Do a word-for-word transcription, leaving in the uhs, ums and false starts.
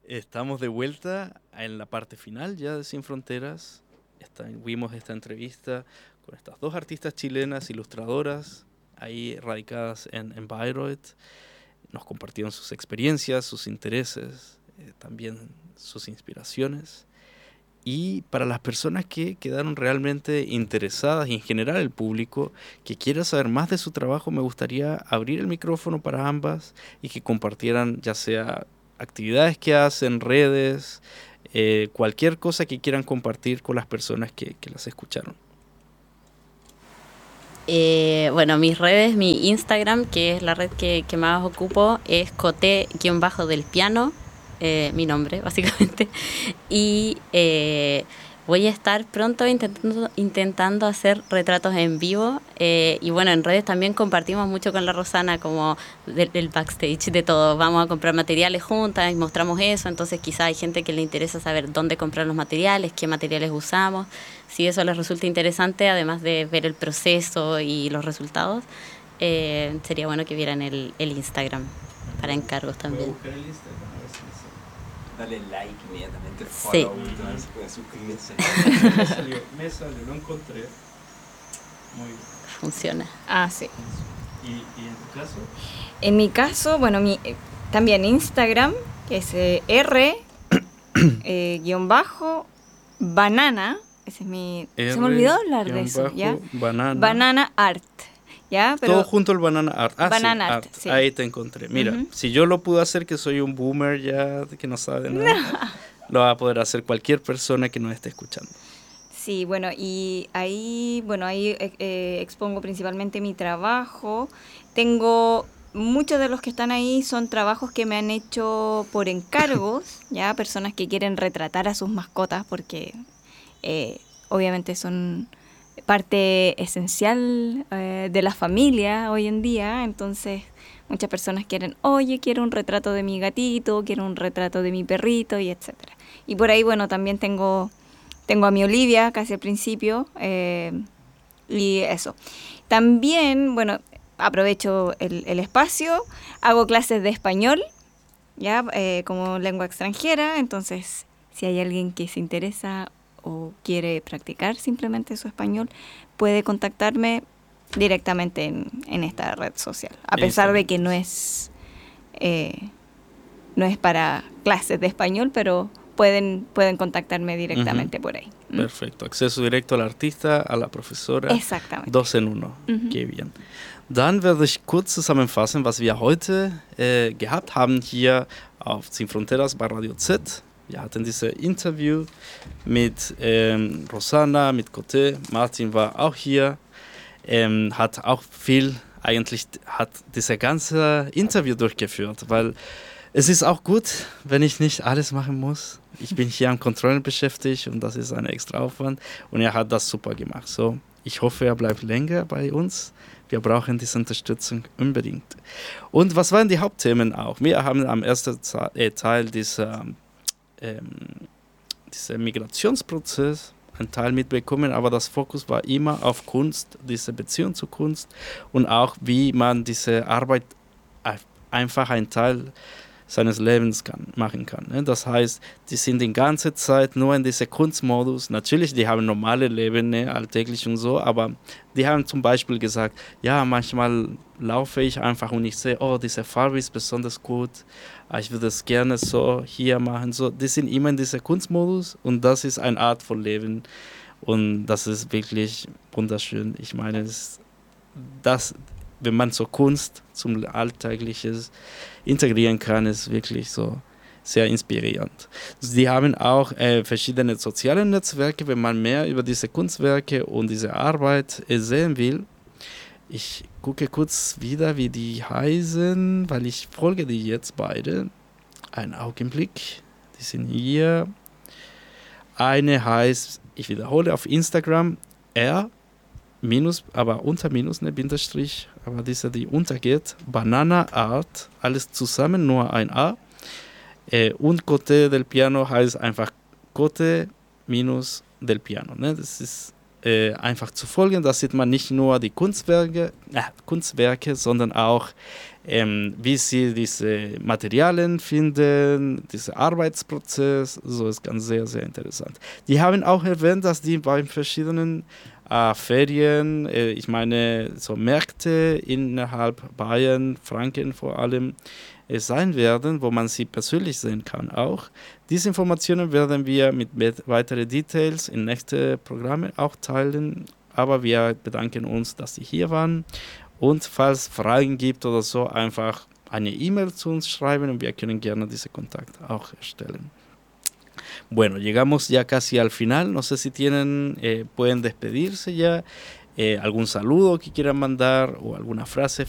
Estamos de vuelta en la parte final ya de Sin Fronteras. Vimos esta entrevista con estas dos artistas chilenas, ilustradoras, ahí radicadas en, en Bayreuth. Nos compartieron sus experiencias, sus intereses, eh, también sus inspiraciones. Y para las personas que quedaron realmente interesadas y en general el público que quiera saber más de su trabajo, me gustaría abrir el micrófono para ambas y que compartieran ya sea actividades que hacen, redes, eh, cualquier cosa que quieran compartir con las personas que, que las escucharon. Eh, bueno, mis redes, mi Instagram, que es la red que, que más ocupo, es coté-del piano, eh, mi nombre básicamente, y eh, voy a estar pronto intentando, intentando hacer retratos en vivo, eh, y bueno, en redes también compartimos mucho con la Rosana, como del, del backstage de todo. Vamos a comprar materiales juntas y mostramos eso, entonces quizá hay gente que le interesa saber dónde comprar los materiales, qué materiales usamos. Si eso les resulta interesante, además de ver el proceso y los resultados, eh, sería bueno que vieran el, el Instagram para encargos también. ¿Puedo buscar el Instagram? A ver si me sale. Dale like inmediatamente, Sí. follow, entonces puede suscribirse. Me salió, me salió, lo encontré. Muy bien. Funciona. Ah, sí. ¿Y, y en tu caso? En mi caso, bueno, mi eh, también Instagram, que es eh, R, eh, guión bajo, banana. Ese es mi... R, se me olvidó hablar de guión eso, bajo, ¿ya? Banana. Banana Art, ¿ya? Pero Todo junto el Banana Art. Ah, Banana sí, Art, Art. sí. Ahí te encontré. Mira, Ujú. si yo lo pude hacer, que soy un boomer ya, que no sabe nada, lo va a poder hacer cualquier persona que nos esté escuchando. sí, bueno, y ahí, bueno, ahí eh, eh, expongo principalmente mi trabajo. Tengo... Muchos de los que están ahí son trabajos que me han hecho por encargos, ya personas que quieren retratar a sus mascotas porque eh, obviamente son parte esencial eh, de la familia hoy en día. Entonces muchas personas quieren, oye, quiero un retrato de mi gatito, quiero un retrato de mi perrito, y etcétera. Y por ahí, bueno, también tengo, tengo a mi Olivia casi al principio, eh, y eso. También, bueno, aprovecho el, el espacio, hago clases de español, ya eh, como lengua extranjera. Entonces, si hay alguien que se interesa o quiere practicar simplemente su español, puede contactarme directamente en, en esta red social, a pesar de que no es eh, no es para clases de español, pero pueden pueden contactarme directamente uh-huh. por ahí. ¿Mm? Perfecto, acceso directo al artista, a la profesora. Exactamente. Dos en uno. Mhm. Qué bien. Dann werde ich kurz zusammenfassen, was wir heute äh, gehabt haben hier auf Sin Fronteras bei Radio Z. Wir hatten dieses Interview mit ähm, Rosana, mit Coté. Martin war auch hier, ähm, hat auch viel, eigentlich hat dieses ganze Interview durchgeführt, weil es ist auch gut, wenn ich nicht alles machen muss. Ich bin hier am Kontrollen beschäftigt und das ist ein extra Aufwand und er hat das super gemacht. So, ich hoffe, er bleibt länger bei uns. Wir brauchen diese Unterstützung unbedingt. Und was waren die Hauptthemen auch? Wir haben am ersten Teil dieser, ähm, dieser Migrationsprozess einen Teil mitbekommen, aber das Fokus war immer auf Kunst, diese Beziehung zur Kunst und auch, wie man diese Arbeit einfach ein Teil seines Lebens kann, machen kann. Ne? Das heißt, die sind die ganze Zeit nur in diesem Kunstmodus. Natürlich, die haben normale Leben, ne, alltäglich und so, aber die haben zum Beispiel gesagt, ja, manchmal laufe ich einfach und ich sehe, oh, diese Farbe ist besonders gut, ich würde es gerne so hier machen. So, die sind immer in diesem Kunstmodus und das ist eine Art von Leben und das ist wirklich wunderschön. Ich meine, es, das wenn man so Kunst zum Alltägliches integrieren kann, ist wirklich so sehr inspirierend. Sie haben auch äh, verschiedene soziale Netzwerke, wenn man mehr über diese Kunstwerke und diese Arbeit äh, sehen will. Ich gucke kurz wieder, wie die heißen, weil ich folge die jetzt beide. Einen Augenblick, die sind hier. Eine heißt, ich wiederhole, auf Instagram R, Minus, aber unter Minus, ne, Bindestrich, aber diese, die untergeht, Banana Art, alles zusammen, nur ein A. Äh, und Coté del Piano heißt einfach Coté minus del Piano. Ne? Das ist äh, einfach zu folgen. Da sieht man nicht nur die Kunstwerke, äh, Kunstwerke sondern auch, ähm, wie sie diese Materialien finden, diesen Arbeitsprozess. So ist ganz sehr, sehr interessant. Die haben auch erwähnt, dass die bei verschiedenen äh, Ferien, äh, ich meine, so Märkte innerhalb Bayern, Franken vor allem, äh, sein werden, wo man sie persönlich sehen kann auch. Diese Informationen werden wir mit weiteren Details in nächsten Programmen auch teilen, aber wir bedanken uns, dass Sie hier waren. Und falls Fragen gibt oder so, einfach eine E-Mail zu uns schreiben und wir können gerne diesen Kontakt auch erstellen. Bueno, llegamos ya casi al final. No sé si tienen, eh, pueden despedirse ya, eh, algún saludo que quieran mandar o alguna frase